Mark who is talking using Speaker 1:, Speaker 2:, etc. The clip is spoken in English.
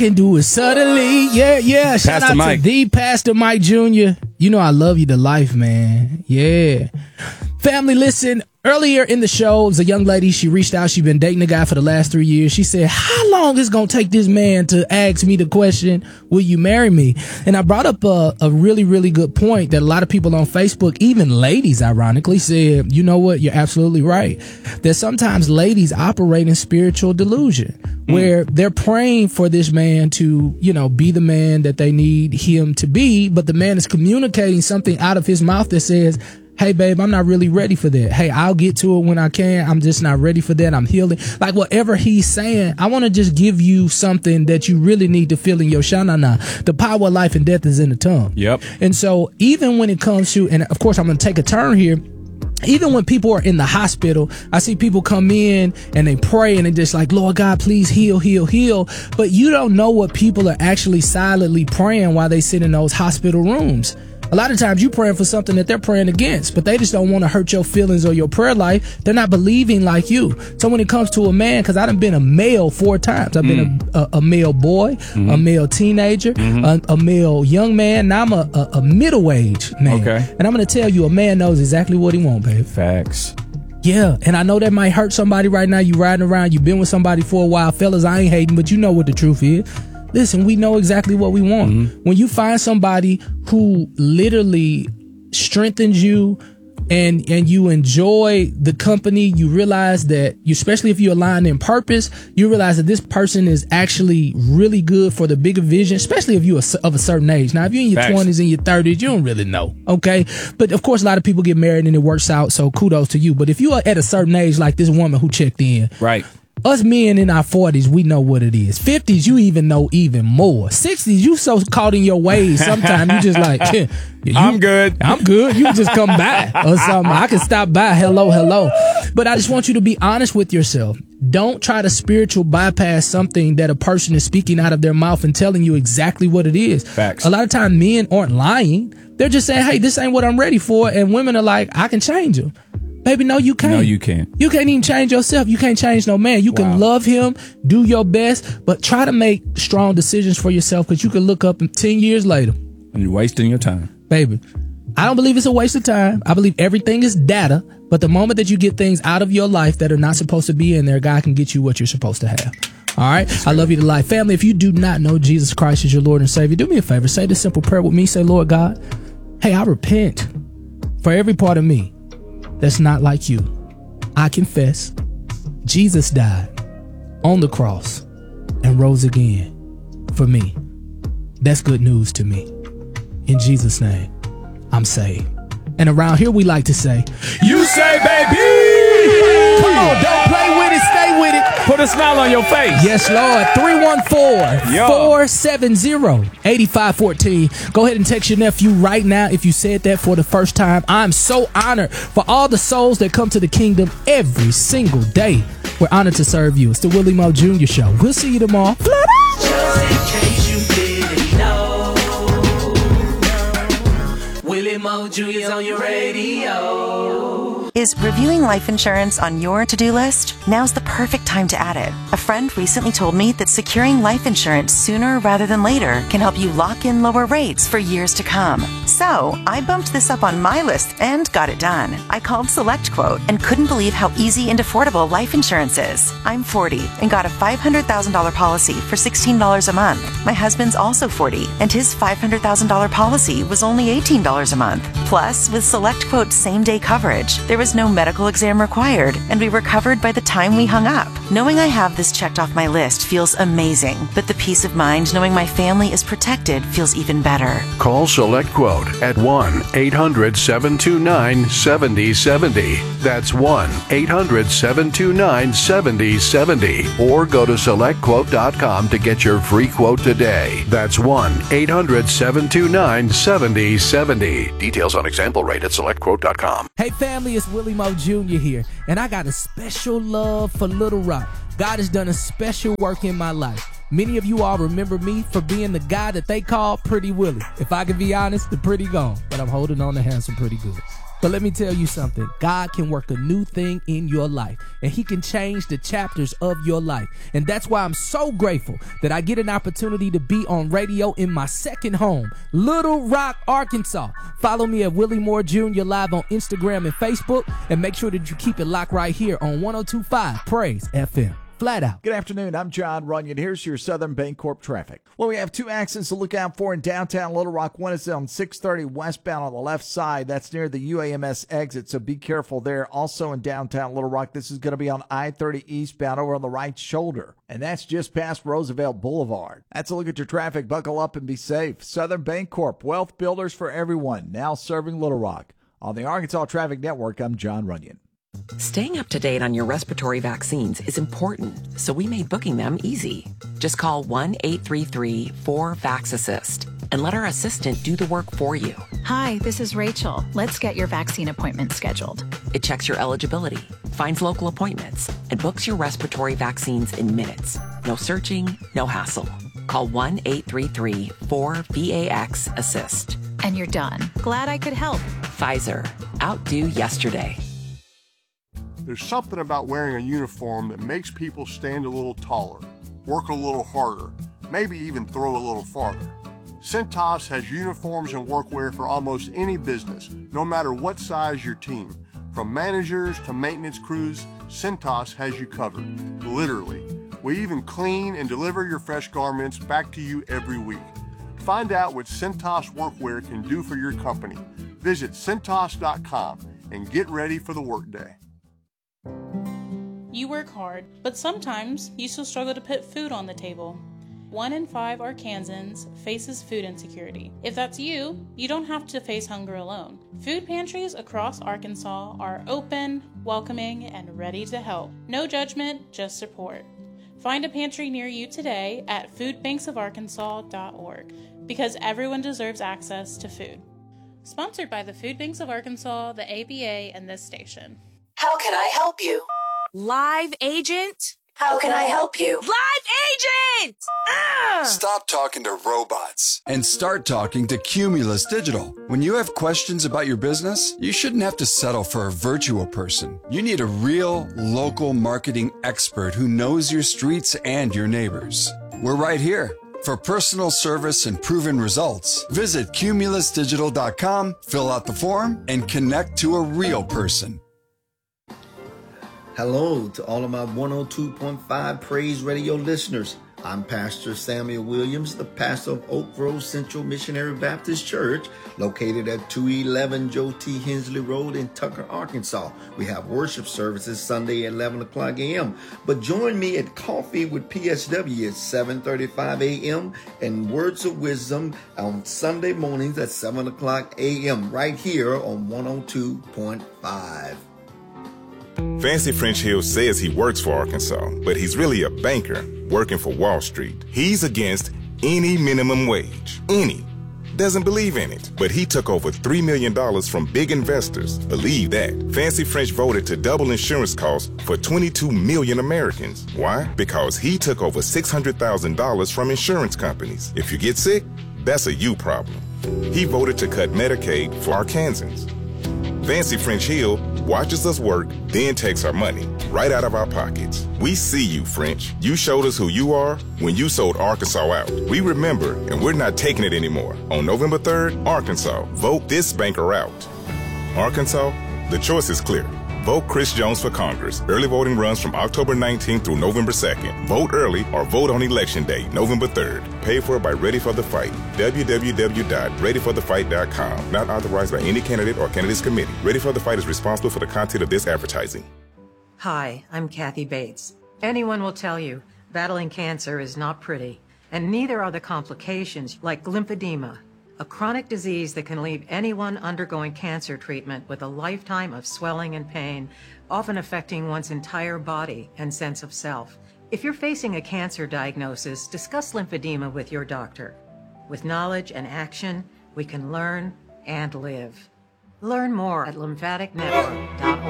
Speaker 1: can do it suddenly. Yeah. Shout out to the Pastor Mike Jr. You know I love you to life, man. Yeah. Family, listen. Earlier in the show, was a young lady. She reached out. She's been dating a guy for the last 3 years. She said, how long is it going to take this man to ask me the question, will you marry me? And I brought up a really, really good point that a lot of people on Facebook, even ladies, ironically, said, you know what? You're absolutely right. That sometimes ladies operate in spiritual delusion where they're praying for this man to, you know, be the man that they need him to be. But the man is communicating something out of his mouth that says, hey, babe, I'm not really ready for that. Hey, I'll get to it when I can. I'm just not ready for that. I'm healing. Like whatever he's saying, I want to just give you something that you really need to feel in your shanana. The power of life and death is in the tongue.
Speaker 2: Yep.
Speaker 1: And so even when it comes to, and of course, I'm going to take a turn here. Even when people are in the hospital, I see people come in and they pray and they just like, Lord God, please heal, heal, heal. But you don't know what people are actually silently praying while they sit in those hospital rooms. A lot of times you praying for something that they're praying against, but they just don't want to hurt your feelings or your prayer life. They're not believing like you. So when it comes to a man, because I done been a male 4 times. I've been a male boy, a male teenager, a male young man. Now I'm a middle-aged man. Okay. And I'm going to tell you, a man knows exactly what he wants, baby.
Speaker 2: Facts.
Speaker 1: Yeah, and I know that might hurt somebody right now. You riding around, you've been with somebody for a while. Fellas, I ain't hating, but you know what the truth is. Listen, we know exactly what we want. When you find somebody who literally strengthens you and you enjoy the company, you realize that, especially if you align in purpose, you realize that this person is actually really good for the bigger vision, especially if you're of a certain age. Now, if you're in your 20s and your 30s, you don't really know, okay? But of course, a lot of people get married and it works out, so kudos to you. But if you are at a certain age, like this woman who checked in, right? Us men in our 40s, we know what it is. 50s, you even know even more. 60s, you so caught in your ways sometimes you just like, I'm good. You can just come by or something. I can stop by. Hello. But I just want you to be honest with yourself. Don't try to spiritual bypass something that a person is speaking out of their mouth and telling you exactly what it is. Facts. A lot of times men aren't lying. They're just saying, hey, this ain't what I'm ready for. And women are like, I can change them. Baby, no, you can't.
Speaker 2: No, you can't.
Speaker 1: You can't even change yourself. You can't change no man. You can love him, do your best, but try to make strong decisions for yourself because you can look up 10 years later.
Speaker 2: And you're wasting your time. Baby,
Speaker 1: I don't believe it's a waste of time. I believe everything is data, but the moment that you get things out of your life that are not supposed to be in there, God can get you what you're supposed to have. All right? I love you to life. Family, if you do not know Jesus Christ as your Lord and Savior, do me a favor. Say this simple prayer with me. Say, Lord God, hey, I repent for every part of me that's not like you. I confess Jesus died on the cross and rose again for me. That's good news to me. In Jesus' name, I'm saved. And around here we like to say, you say, baby! Come on, don't play with it, stay with it.
Speaker 2: Put a smile on your face.
Speaker 1: Yes, Lord. 314-470-8514. Go ahead and text your nephew right now if you said that for the first time. I'm so honored for all the souls that come to the kingdom every single day. We're honored to serve you. It's the Willie Moe Jr. Show. We'll see you tomorrow.
Speaker 3: Just in case you didn't know, Willie Moe Jr.'s on your radio.
Speaker 4: Is reviewing life insurance on your to-do list? Now's the perfect time to add it. A friend recently told me that securing life insurance sooner rather than later can help you lock in lower rates for years to come. So, I bumped this up on my list and got it done. I called SelectQuote and couldn't believe how easy and affordable life insurance is. I'm 40 and got a $500,000 policy for $16 a month. My husband's also 40 and his $500,000 policy was only $18 a month. Plus, with SelectQuote's same-day coverage, there was no medical exam required, and we were covered by the time we hung up. Knowing I have this checked off my list feels amazing, but the peace of mind knowing my family is protected feels even better.
Speaker 5: Call SelectQuote at 1-800-729-7070. That's 1-800-729-7070. Or go to SelectQuote.com to get your free quote today. That's 1-800-729-7070. Details on example rate at SelectQuote.com.
Speaker 1: Hey family, it's Willie Moe Jr. here, and I got a special love for Little Rock. God has done a special work in my life. Many of you all remember me for being the guy that they call Pretty Willie. If I can be honest, the pretty gone, but I'm holding on to handsome pretty good. But let me tell you something. God can work a new thing in your life, and he can change the chapters of your life. And that's why I'm so grateful that I get an opportunity to be on radio in my second home, Little Rock, Arkansas. Follow me at Willie Moore Jr. live on Instagram and Facebook, and make sure that you keep it locked right here on 102.5 Praise FM. Flat out.
Speaker 6: Good afternoon. I'm John Runyon. Here's your Southern Bancorp traffic. Well, we have two accidents to look out for in downtown Little Rock. One is on 630 westbound on the left side. That's near the UAMS exit, so be careful there. Also in downtown Little Rock, this is going to be on I-30 eastbound over on the right shoulder, and that's just past Roosevelt Boulevard. That's a look at your traffic. Buckle up and be safe. Southern Bancorp, wealth builders for everyone, now serving Little Rock. On the Arkansas Traffic Network, I'm John Runyon.
Speaker 7: Staying up to date on your respiratory vaccines is important, so we made booking them easy. Just call 1-833-4-VAX-ASSIST and let our assistant do the work for you.
Speaker 8: Hi, this is Rachel. Let's get your vaccine appointment scheduled.
Speaker 7: It checks your eligibility, finds local appointments, and books your respiratory vaccines in minutes. No searching, no hassle. Call 1-833-4-VAX-ASSIST.
Speaker 8: And you're done. Glad I could help.
Speaker 7: Pfizer. Outdo yesterday.
Speaker 9: There's something about wearing a uniform that makes people stand a little taller, work a little harder, maybe even throw a little farther. Cintas has uniforms and workwear for almost any business, no matter what size your team. From managers to maintenance crews, Cintas has you covered, literally. We even clean and deliver your fresh garments back to you every week. Find out what Cintas workwear can do for your company. Visit Cintas.com and get ready for the workday.
Speaker 10: You work hard, but sometimes you still struggle to put food on the table. 1 in 5 Arkansans faces food insecurity. If that's you, you don't have to face hunger alone. Food pantries across Arkansas are open, welcoming, and ready to help. No judgment, just support. Find a pantry near you today at foodbanksofarkansas.org, because everyone deserves access to food. Sponsored by the Food Banks of Arkansas, the ABA, and this station.
Speaker 11: How can I help you?
Speaker 12: Live agent?
Speaker 11: How can I help you?
Speaker 12: Live agent!
Speaker 13: Stop talking to robots and start talking to Cumulus Digital. When you have questions about your business, you shouldn't have to settle for a virtual person. You need a real, local marketing expert who knows your streets and your neighbors. We're right here. For personal service and proven results, visit cumulusdigital.com, fill out the form, and connect to a real person.
Speaker 14: Hello to all of my 102.5 Praise Radio listeners. I'm Pastor Samuel Williams, the pastor of Oak Grove Central Missionary Baptist Church, located at 211 Joe T. Hensley Road in Tucker, Arkansas. We have worship services Sunday at 11 o'clock a.m. But join me at Coffee with PSW at 7:35 a.m. and Words of Wisdom on Sunday mornings at 7 o'clock a.m. right here on 102.5.
Speaker 15: Fancy French Hill says he works for Arkansas, but he's really a banker working for Wall Street. He's against any minimum wage. Any. Doesn't believe in it. But he took over $3 million from big investors. Believe that. Fancy French voted to double insurance costs for 22 million Americans. Why? Because he took over $600,000 from insurance companies. If you get sick, that's a you problem. He voted to cut Medicaid for Arkansans. Fancy French Hill watches us work, then takes our money right out of our pockets. We see you, French. You showed us who you are when you sold Arkansas out. We remember, and we're not taking it anymore. On November 3rd, Arkansas, vote this banker out. Arkansas, the choice is clear. Vote Chris Jones for Congress. Early voting runs from October 19th through November 2nd. Vote early or vote on Election Day, November 3rd. Paid for by Ready for the Fight. www.readyforthefight.com. Not authorized by any candidate or candidates committee. Ready for the Fight is responsible for the content of this advertising.
Speaker 16: Hi, I'm Kathy Bates. Anyone will tell you battling cancer is not pretty, and neither are the complications like lymphedema, a chronic disease that can leave anyone undergoing cancer treatment with a lifetime of swelling and pain, often affecting one's entire body and sense of self. If you're facing a cancer diagnosis, discuss lymphedema with your doctor. With knowledge and action, we can learn and live. Learn more at lymphaticnetwork.org.